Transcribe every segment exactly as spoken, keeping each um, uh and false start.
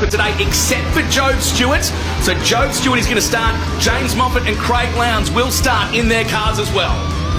for today, except for Job Stewart. So Job Stewart is going to start. James Moffat and Craig Lowndes will start in their cars as well.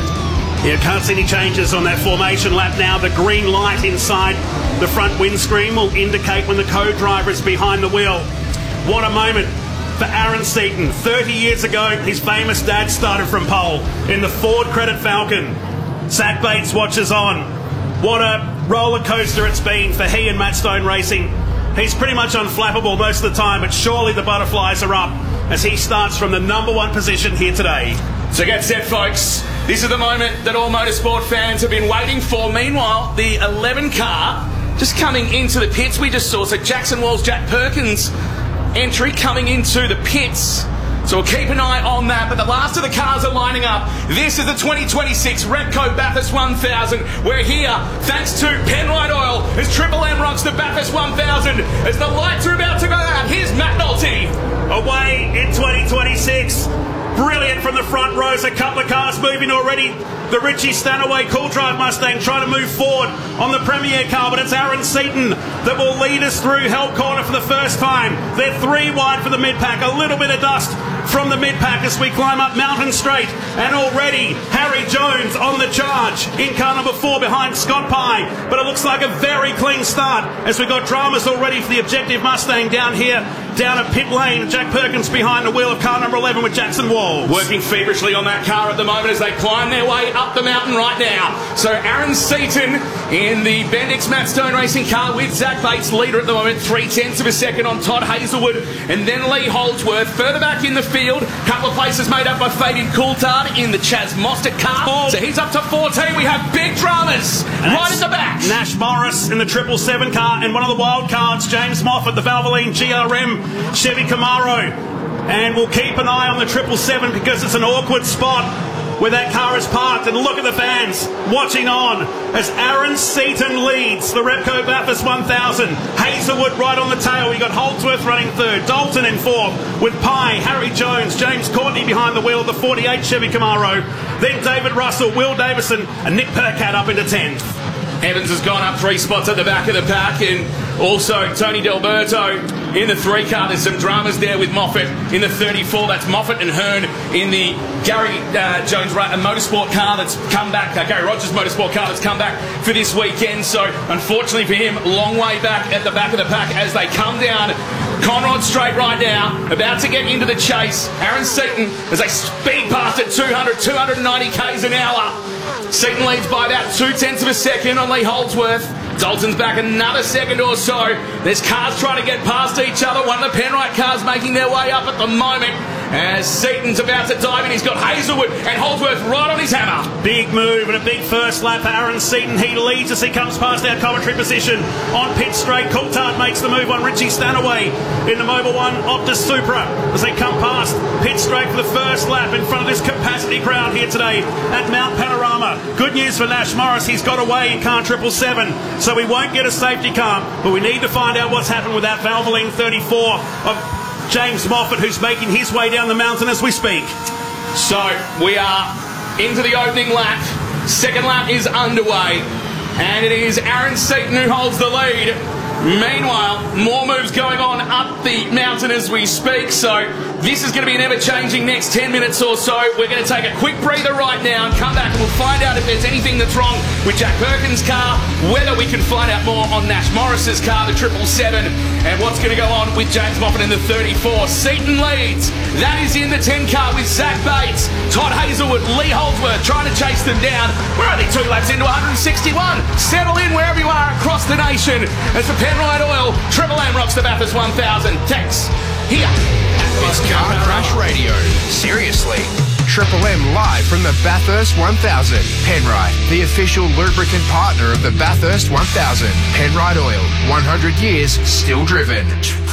Yeah, can't see any changes on that formation lap now. The green light inside the front windscreen will indicate when the co-driver is behind the wheel. What a moment for Aaron Seton. thirty years ago, his famous dad started from pole in the Ford Credit Falcon. Zach Bates watches on. What a roller coaster it's been for he and Matt Stone Racing. He's pretty much unflappable most of the time, but surely the butterflies are up as he starts from the number one position here today. So get set, folks. This is the moment that all motorsport fans have been waiting for. Meanwhile, the eleven car just coming into the pits. We just saw so Jackson Walls, Jack Perkins entry coming into the pits. So we'll keep an eye on that. But the last of the cars are lining up. This is the twenty twenty-six Repco Bathurst one thousand. We're here thanks to Penrite Oil as Triple M rocks the Bathurst one thousand. As the lights are about to go out, here's Matt Nolte. Away in twenty twenty-six. Brilliant from the front rows. A couple of cars moving already. The Richie Stanaway Cool Drive Mustang trying to move forward on the Premier car, but it's Aaron Seton that will lead us through Hell Corner for the first time. They're three wide for the mid-pack. A little bit of dust from the mid-pack as we climb up Mountain Straight. And already Harry Jones on the charge in car number four behind Scott Pye. But it looks like a very clean start as we've got dramas already for the Objective Mustang down here, down at pit lane. Jack Perkins behind the wheel of car number eleven with Jackson Walls. Working feverishly on that car at the moment as they climb their way up the mountain right now. So Aaron Seton in the Bendix Matt Stone Racing car with Zach Bates, leader at the moment, three tenths of a second on Todd Hazelwood and then Lee Holdsworth. Further back in the field, a couple of places made up by Fabian Coulthard in the Chaz Mostert car. Oh. So he's up to fourteen. We have big dramas right at the back. Nash Morris in the triple seven car and one of the wild cards, James Moffat, the Valvoline G R M Chevy Camaro. And we'll keep an eye on the triple seven because it's an awkward spot where that car is parked. And look at the fans watching on as Aaron Seton leads the Repco Bathurst one thousand. Hazelwood right on the tail. We got Holdsworth running third, Dalton in fourth with Pye, Harry Jones, James Courtney behind the wheel of the forty-eight Chevy Camaro. Then David Russell, Will Davison and Nick Percat up into tenth. Evans has gone up three spots at the back of the pack, and also Tony D'Alberto in the three car. There's some dramas there with Moffat in the thirty-four. That's Moffat and Hearn in the Gary uh, Jones uh, motorsport car that's come back, uh, Gary Rogers motorsport car that's come back for this weekend. So unfortunately for him, long way back at the back of the pack as they come down Conrod Straight right now, about to get into the chase. Aaron Seton as they speed past at two hundred, two ninety k's an hour. Seton leads by about two tenths of a second on Lee Holdsworth. Dalton's back another second or so. There's cars trying to get past each other. One of the Penrite cars making their way up at the moment as Seton's about to dive in. He's got Hazelwood and Holdsworth right on his hammer. Big move and a big first lap for Aaron Seton. He leads as he comes past our commentary position on pit straight. Coulthard makes the move on Richie Stanaway in the Mobil one Optus Supra as they come past pit straight for the first lap in front of this capacity crowd here today at Mount Panorama. Good news for Nash Morris. He's got away in car triple seven, so we won't get a safety car, but we need to find out what's happened with that Valvoline thirty-four of James Moffat, who's making his way down the mountain as we speak. So we are into the opening lap. Second lap is underway, and it is Aaron Seton who holds the lead. Meanwhile, more moves going on up the mountain as we speak, so this is going to be an ever-changing next ten minutes or so. We're going to take a quick breather right now and come back and we'll find out if there's anything that's wrong with Jack Perkins' car, whether we can find out more on Nash Morris's car, the triple seven, and what's going to go on with James Moffat in the thirty-four. Seton leads. That is in the ten car with Zach Bates, Todd Hazelwood, Lee Holdsworth trying to chase them down. We're only two laps into one sixty-one. Settle in wherever you are across the nation. As for Penrite Oil, Triple M rocks the Bathurst one thousand. Thanks. Here. It's Car Crash Radio. Seriously. Triple M live from the Bathurst one thousand. Penrite, the official lubricant partner of the Bathurst one thousand. Penrite Oil, one hundred years still driven.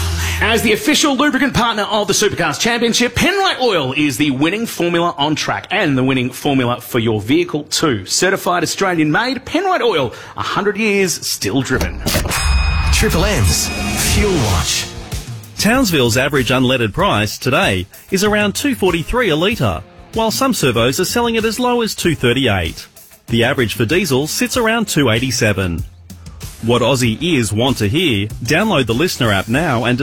As the official lubricant partner of the Supercars Championship, Penrite Oil is the winning formula on track and the winning formula for your vehicle too. Certified Australian made, Penrite Oil, one hundred years still driven. Triple M's Fuel Watch. Townsville's average unleaded price today is around two forty-three a litre, while some servos are selling it as low as two thirty-eight. The average for diesel sits around two eighty-seven. What Aussie ears want to hear? Download the Listener app now and